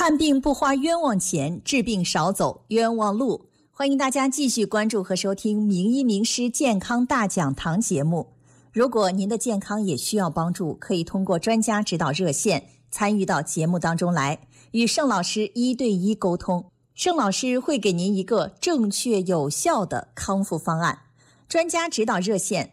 看病不花冤枉钱，治病少走冤枉路。欢迎大家继续关注和收听名医名师健康大讲堂节目。如果您的健康也需要帮助，可以通过专家指导热线参与到节目当中来，与盛老师1对1沟通。盛老师会给您一个正确有效的康复方案。专家指导热线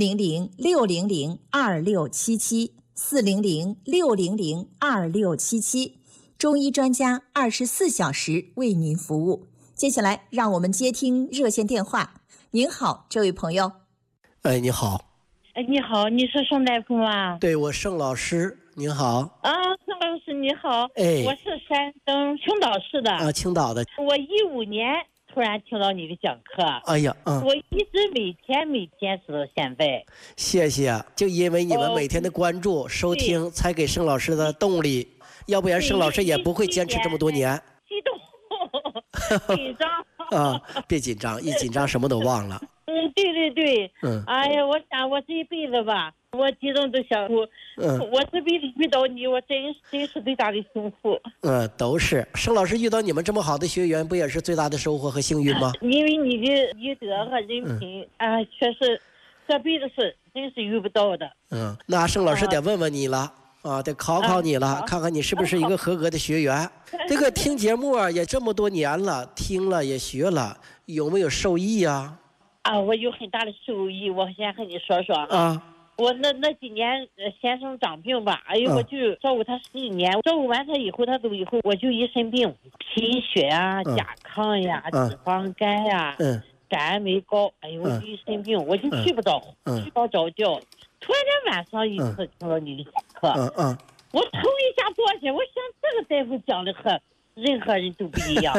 400-600-2677，400-600-2677，中医专家24小时为您服务。接下来让我们接听热线电话。您好，这位朋友。 你好。 你好，你是盛大夫吗？ 对，我盛老师，您好。 盛老师你好。 我是山东青岛市的。 青岛的。 我15年突然听到你的讲课。我一直每天直到现在。 谢谢，就因为你们每天的关注、收听，才给盛老师的动力，要不然盛老师也不会坚持这么多年。 激动。紧张别紧张，一紧张什么都忘了。 对。哎呀，我想我这一辈子吧，我激动都想哭。我这辈子遇到你，我真是最大的幸福。 都是盛老师遇到你们这么好的学员，不也是最大的收获和幸运吗？ 因为你的医德和人品，确实这辈子是真是遇不到的。 那盛老师得问问你了。得考考你了，看看你是不是一个合格的学员。这个听节目也这么多年了，听了也学了，有没有受益呀？ 我有很大的受益，我先和你说说。我那几年先生长病吧，我就照顾他10几年，照顾完他以后，他走以后，我就一身病，贫血啊、甲亢呀、脂肪肝呀、肝癌没高，我就一身病，我就睡不着觉。突然间晚上一次听到你的讲课，我头一下坐下，我想这个大夫讲的和任何人都不一样。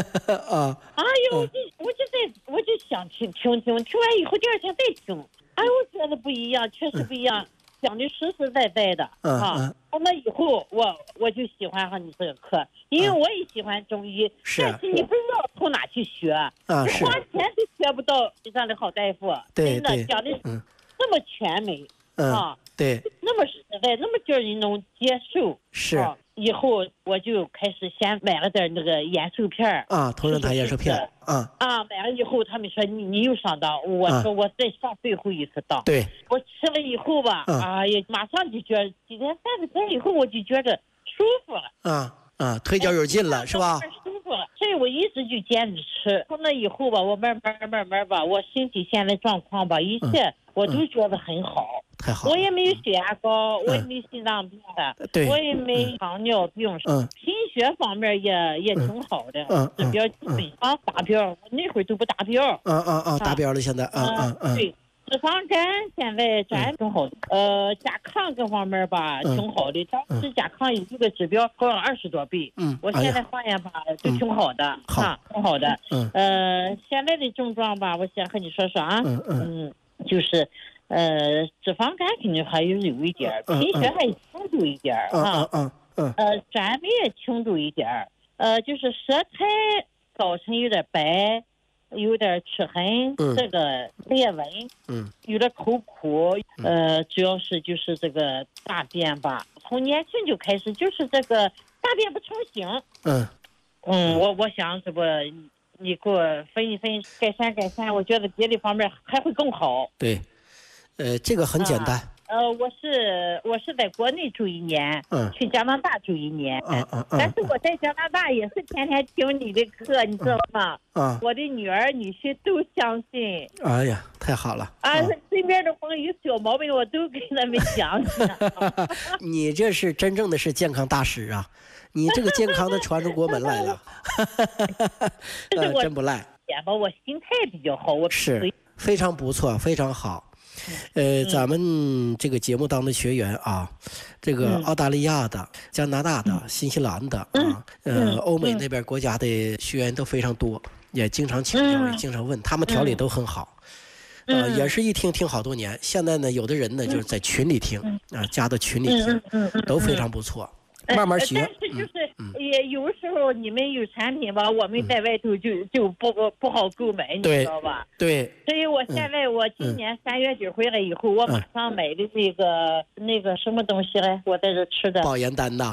我就想听完以后第二天再听，我觉得不一样，确实不一样，讲的实实在在的。那以后我就喜欢上你这个课，因为我也喜欢中医，但是你不知道从哪去学，你花钱都学不到这样的好大夫。真的讲的那么全美。 对， 那么实在，那么叫人能接受。以后我就开始先买了点那个延寿片同仁堂延寿片。 买了以后他们说你又上当，我说我再上最后一次当。 对， 我吃了以后吧，马上就觉得几天3个天以后我就觉得舒服了。 腿脚有劲了，是吧？ 舒服了，所以我一直就坚持吃。从那以后吧，我慢慢吧，我身体现在状况吧，一切我都觉得很好。 太好了。 我也没有血压高，我也没心脏病的，我也没糖尿病，贫血方面也挺好的，指标基本上达标，我那会儿都不达标。 达标了现在。 对。脂肪肝现在咱挺好的，甲亢各方面吧挺好的，当时甲亢有这个指标高了20多倍，我现在发现吧就挺好的，挺好的。现在的症状吧，我先和你说说就是脂肪肝肯定还有一点，贫血还轻度一点转酶也轻度一点，就是舌苔早晨有点白。有点齿痕，这个裂纹，有点口苦，主要是就是这个大便吧，从年轻就开始就是这个大便不成形。我想这不你给我分一分改善，我觉得别的方面还会更好。 对，这个很简单。 我是在国内住1年，去加拿大住1年，但是我在加拿大也是天天听你的课，你知道吗？我的女儿女婿都相信。 哎呀，太好了！ 身边的朋友有小毛病，我都跟他们讲。 你这是真正的是健康大使啊！你这个健康的传出国门来了。真不赖。 我心态比较好， 是非常不错，非常好。咱们这个节目当的学员这个澳大利亚的、加拿大的、新西兰的欧美那边国家的学员都非常多，也经常请教，也经常问，他们条理都很好。也是一听好多年。现在呢，有的人呢就是在群里听加到群里听，都非常不错。慢慢学。 但是就是也有时候你们有产品吧，我们在外头就不好购买，你知道吧？ 对。 所以我现在我今年3月底回来以后，我马上买的那个什么东西来，我在这吃的保研丹呐。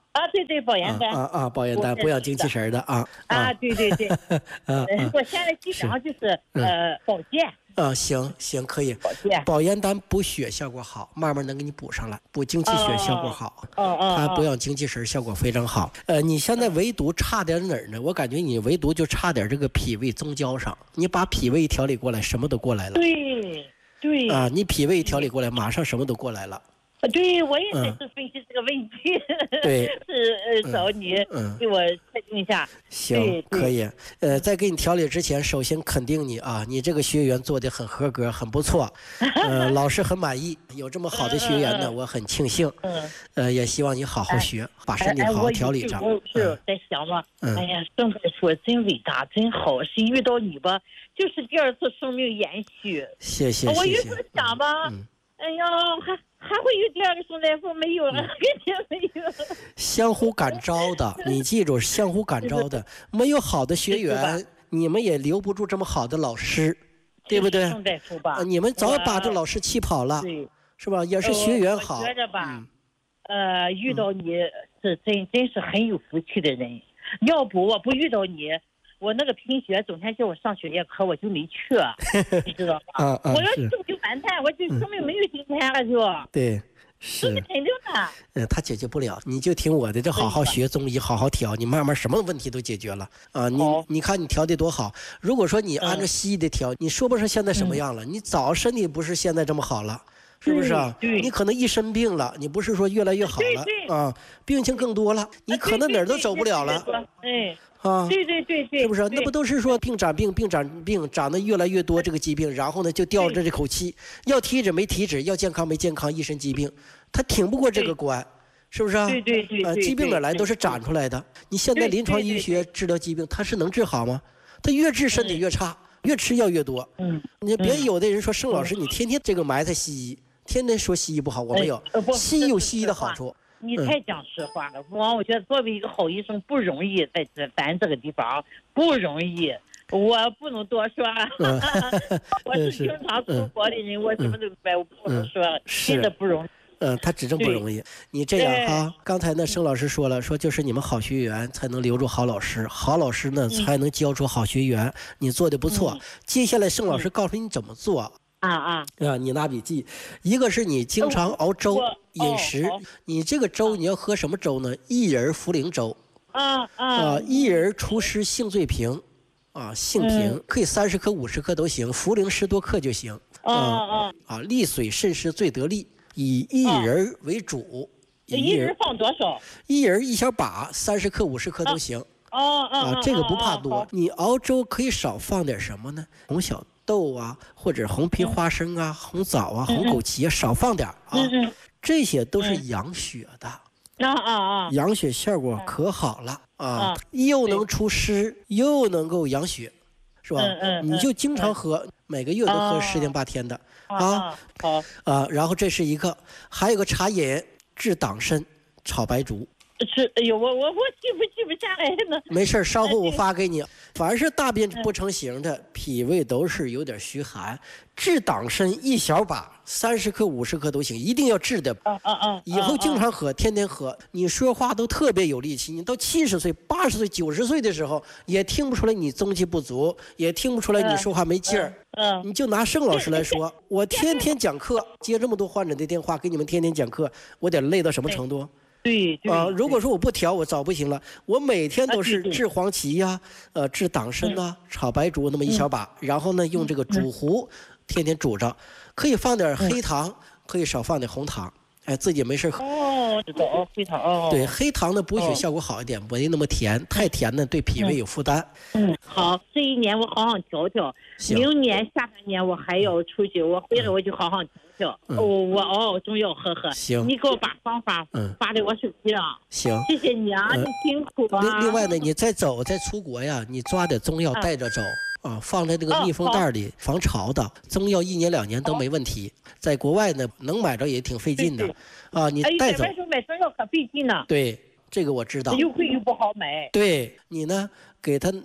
啊，对，保元丹保元丹不养精气神的啊。 对。我现在基本上就是保健。 行，可以。保元丹补血效果好，慢慢能给你补上来，补精气血效果好。它补养精气神效果非常好。你现在唯独差点哪儿呢？我感觉你唯独就差点这个脾胃中焦上。你把脾胃调理过来，什么都过来了。 对。 你脾胃调理过来，马上什么都过来了。 对，我也在分析这个问题。 对， 是找你给我确定一下。 行，可以。在给你调理之前，首先肯定你啊，你这个学员做的很合格，很不错。老师很满意，有这么好的学员呢，我很庆幸。也希望你好好学，把身体好好调理上。 我是在想嘛，哎呀，郑大夫真伟大，真好，是遇到你吧，就是第二次生命延续。 谢谢。 我有时候想吧，哎呀，还会有第二个宋大夫没有了，肯定没有。 相互感召的，你记住，相互感召的。没有好的学员，你们也留不住这么好的老师，对不对？ 宋大夫吧， 你们早把这老师气跑了，是吧？也是学员好。 我觉着吧，遇到你是真是很有福气的人。要不我不遇到你，我那个贫血总天叫我上血液科，我就没去，你知道吧？我要去就完蛋，我就说明没有今天了就。 对， 是肯定的。 他解决不了，你就听我的，这好好学中医，好好调，你慢慢什么问题都解决了啊！你看你调的多好。如果说你按照西医的调，你说不上现在什么样了，你早身体不是现在这么好了。是不是啊？你可能一生病了，你不是说越来越好了啊，病情更多了，你可能哪儿都走不了了。 对， 是不是？那不都是说病长病，病长病，长得越来越多这个疾病，然后呢就吊着这口气，要体脂没体脂，要健康没健康，一身疾病，他挺不过这个关，是不是啊？ 对。 疾病哪来都是长出来的。你现在临床医学治疗疾病，它是能治好吗？它越治身体越差，越吃药越多。你别有的人说盛老师，你天天这个埋汰西医。天天说西医不好，我没有。西医有西医的好处。 你太讲实话了，我觉得作为一个好医生不容易，在咱这个地方不容易。我不能多说。我是经常出国的人，我什么都白，我不能说，真的不容易。 他指正不容易。你这样哈，刚才呢，盛老师说了，说就是你们好学员才能留住好老师，好老师呢才能教出好学员。你做的不错。接下来盛老师告诉你怎么做。你拿笔记。一个是你经常熬粥饮食，你这个粥你要喝什么粥呢？薏仁茯苓粥。薏仁除湿性最平，性平，可以30克50克都行，茯苓10多克就行。利水渗湿最得力，以薏仁为主。 薏仁放多少？ 薏仁一小把，30克50克都行。这个不怕多。你熬粥可以少放点什么呢？红小豆啊，或者红皮花生啊，红枣啊，红枸杞啊，少放点啊。这些都是养血的。养血效果可好了啊！又能除湿，又能够养血，是吧？你就经常喝，每个月都喝10天8天的然后这是一个，还有个茶饮治党参，炒白术。 哎呦，我记不下来呢。 没事，稍后我发给你。凡是大便不成形的，脾胃都是有点虚寒，治党参一小把，30克50克都行，一定要治的。以后经常喝，天天喝，你说话都特别有力气。你到70岁、80岁、90岁的时候，也听不出来你中气不足，也听不出来你说话没劲儿。你就拿盛老师来说，我天天讲课，接这么多患者的电话，给你们天天讲课，我得累到什么程度？ 对如果说我不调，我早不行了。我每天都是治黄芪呀，治党参呐，炒白术那么一小把，然后呢用这个煮糊，天天煮着，可以放点黑糖，可以少放点红糖。自己没事喝。 知道黑糖对，黑糖的补血效果好一点，不会那么甜，太甜呢对脾胃有负担。 好，这一年我好好调调，明年下半年我还要出去，我回来我就好好调调。我熬中药喝。 行， 你给我把方法发在我手机上。 行， 谢谢你啊，你辛苦啊。 另外呢，你再出国呀，你抓点中药带着走。放在这个密封袋里，防潮的。中药1年2年都没问题。在国外呢，能买着也挺费劲的。你带走。 在外头买中药可费劲呢。 对，这个我知道。 又贵又不好买。 对，你呢，给他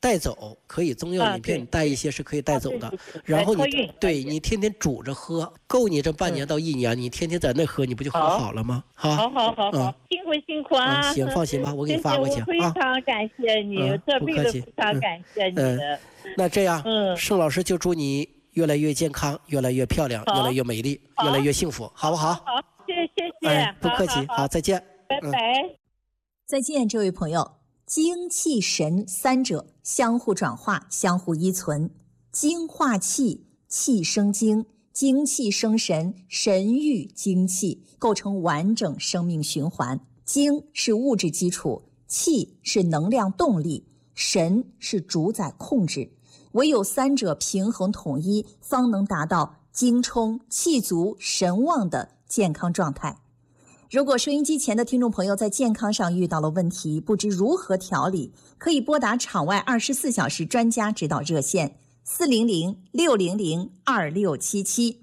带走，可以中药饮片你带一些是可以带走的。然后你天天煮着喝，够你这半年到1年，你天天在那喝，你不就很好了吗？好， 辛苦啊！ 行，放心吧，我给你发过去啊。 非常感谢你，这辈子非常感谢你。 那这样，盛老师就祝你越来越健康，越来越漂亮，越来越美丽，越来越幸福，好不好？ 好，谢谢， 不客气，好，再见， 拜拜， 再见，这位朋友。精气神三者相互转化，相互依存，精化气，气生精，精气生神，神育精气，构成完整生命循环。精是物质基础，气是能量动力，神是主宰控制。唯有三者平衡统一，方能达到精充、气足、神旺的健康状态。如果收音机前的听众朋友在健康上遇到了问题，不知如何调理，可以拨打场外24小时专家指导热线400-600-2677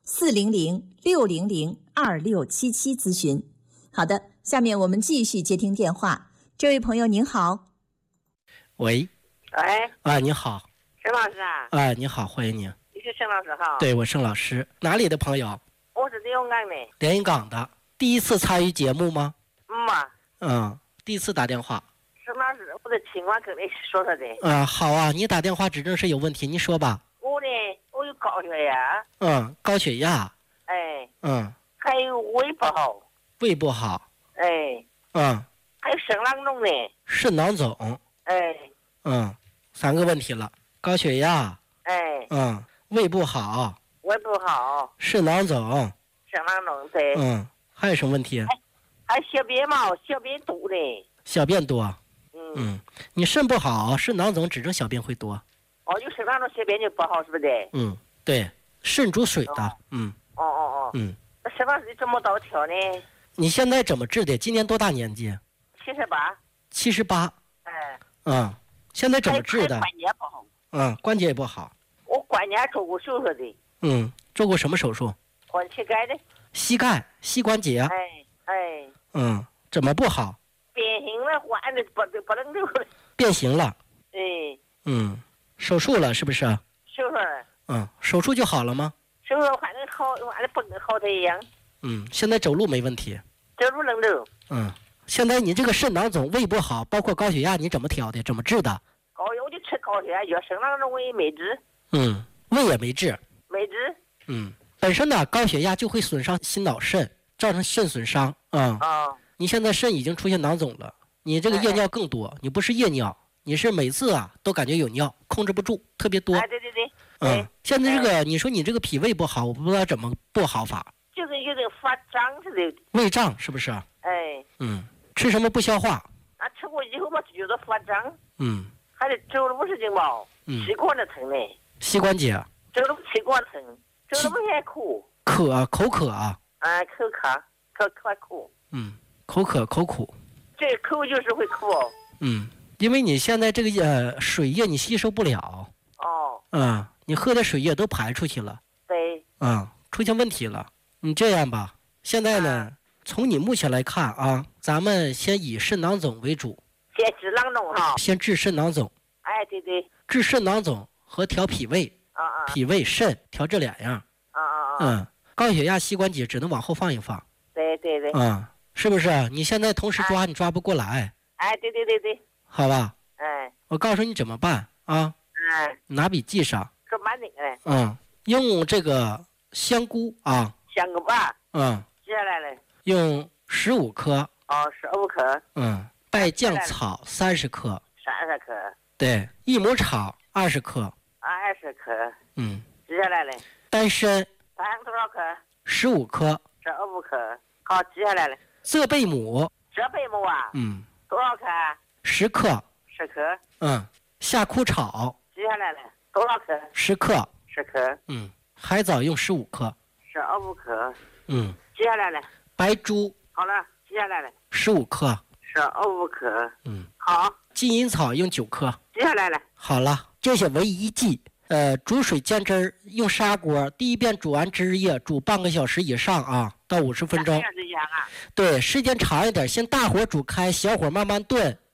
400-600-2677咨询。好的，下面我们继续接听电话。这位朋友您好。 喂。你好。 沈老师啊。 你好，欢迎您。 你是沈老师哈？ 对，我盛老师。哪里的朋友？ 我是连云港的。 连云港的。第一次参与节目吗？第一次打电话。 沈老师，我的情况跟你说说的。 好啊，你打电话指定是有问题，你说吧。 我有高血压。 高血压。 还有胃不好。 胃不好。 还有肾囊肿呢。 肾囊肿。3个问题了，高血压。胃不好。肾囊肿。 对。 还有什么问题？ 还小便嘛，小便多的。 小便多。你肾不好，肾囊肿指证小便会多。 有肾囊肿小便就不好，是不是？ 对，肾主水的。 那沈老师你怎么倒调呢？ 你现在怎么治的？今年多大年纪 ？78。 78。现在怎么治的？ 关节不好。 关节也不好。 我关节做过手术的。 做过什么手术？ 换膝盖的。 膝盖、膝关节。怎么不好？ 变形了，换的不能留了。 变形了。手术了是不是？ 手术了。 手术就好了吗？ 手术换的好，换的不跟好的一样。 现在走路没问题。 走路能走。 现在你这个肾囊肿、胃不好，包括高血压，你怎么调的？怎么治的？ 我就吃高血压药，肾囊肿我也没治。 胃也没治。 没治。 本身呢，高血压就会损伤心脑肾，造成肾损伤。你现在肾已经出现囊肿了，你这个夜尿更多，你不是夜尿，你是每次都感觉有尿，控制不住，特别多。 对。 现在这个你说你这个脾胃不好，我不知道怎么不好法。 就是有点发胀似的。 胃胀是不是？吃什么不消化？ 吃过以后吧，就觉得发胀。还得走路不是劲吧？膝关节疼嘞。 膝关节。 走路膝关疼，走路不也苦。 口渴啊。 口渴。 口渴口苦。 这口就是会苦。 因为你现在这个水液你吸收不了。你喝的水液都排出去了。 对。 出现问题了。你这样吧，现在呢，从你目前来看啊，咱们先以肾囊肿为主。 先治囊肿哈。 先治肾囊肿。 对。 治肾囊肿和调脾胃。脾胃肾调这2样。高血压、膝关节只能往后放一放。 对。 是不是？你现在同时抓，你抓不过来。 对。 好吧。我告诉你怎么办啊？拿笔记上。 说慢点。 用这个香菇啊。 香菇吧。接下来呢？ 用15克。 15克。 败酱草30克。 30克。 对，益母草20克。 20克。接下来呢？ 丹参。 多少克 ？15克。 15克。好，接下来呢？ 泽贝母。 泽贝母啊。多少克 ？10克。 10克。 夏枯草。 接下来呢？多少克 ？10克。 10克。 海藻用15克。 15克。接下来呢？ 白术。 好了，接下来呢 ？15克。 15克。好。 金银草用9克。 接下来呢？ 好了，这些为一剂。煮水煎汁儿，用砂锅，第一遍煮完汁液，煮半个小时以上啊，到50分钟。对，时间长一点，先大火煮开，小火慢慢炖，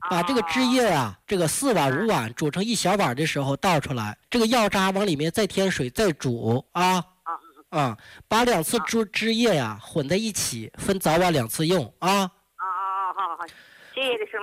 把这个汁液啊，这个4碗5碗煮成一小碗的时候倒出来，这个药渣往里面再添水再煮啊。把2次汁液呀混在一起，分早晚2次用啊。 好，谢谢李师